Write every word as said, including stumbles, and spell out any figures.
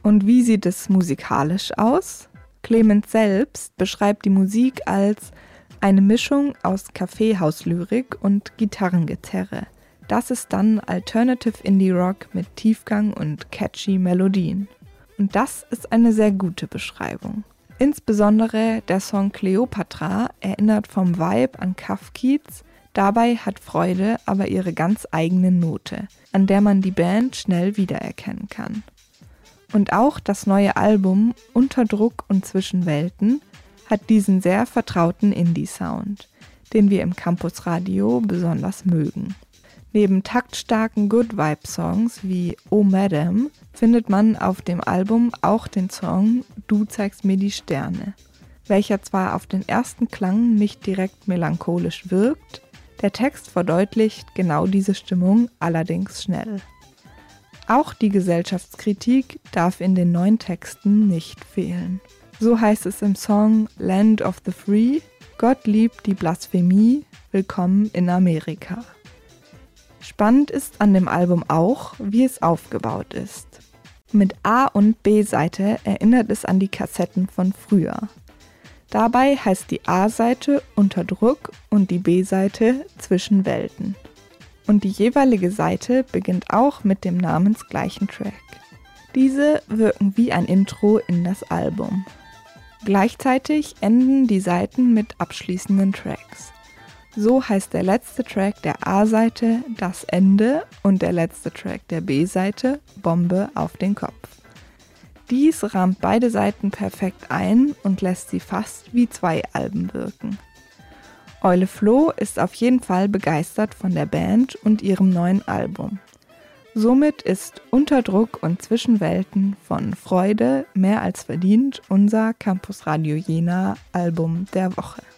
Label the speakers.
Speaker 1: Und wie sieht es musikalisch aus? Clemens selbst beschreibt die Musik als eine Mischung aus Kaffeehauslyrik und Gitarrengezerre. Das ist dann Alternative Indie Rock mit Tiefgang und catchy Melodien. Und das ist eine sehr gute Beschreibung. Insbesondere der Song Cleopatra erinnert vom Vibe an Cuff Keats, dabei hat Freude aber ihre ganz eigene Note, an der man die Band schnell wiedererkennen kann. Und auch das neue Album Unter Druck und zwischen Welten hat diesen sehr vertrauten Indie-Sound, den wir im Campusradio besonders mögen. Neben taktstarken Good-Vibe-Songs wie Oh Madam findet man auf dem Album auch den Song Du zeigst mir die Sterne, welcher zwar auf den ersten Klang nicht direkt melancholisch wirkt, der Text verdeutlicht genau diese Stimmung allerdings schnell. Auch die Gesellschaftskritik darf in den neuen Texten nicht fehlen. So heißt es im Song Land of the Free: Gott liebt die Blasphemie, willkommen in Amerika. Spannend ist an dem Album auch, wie es aufgebaut ist. Mit A- und B-Seite erinnert es an die Kassetten von früher. Dabei heißt die A-Seite Unter Druck und die B-Seite Zwischen Welten. Und die jeweilige Seite beginnt auch mit dem namensgleichen Track. Diese wirken wie ein Intro in das Album. Gleichzeitig enden die Seiten mit abschließenden Tracks. So heißt der letzte Track der A-Seite Das Ende und der letzte Track der B-Seite Bombe auf den Kopf. Dies rahmt beide Seiten perfekt ein und lässt sie fast wie zwei Alben wirken. Eule Flo ist auf jeden Fall begeistert von der Band und ihrem neuen Album. Somit ist Unter Druck und Zwischen Welten von Freude mehr als verdient unser Campusradio Jena Album der Woche.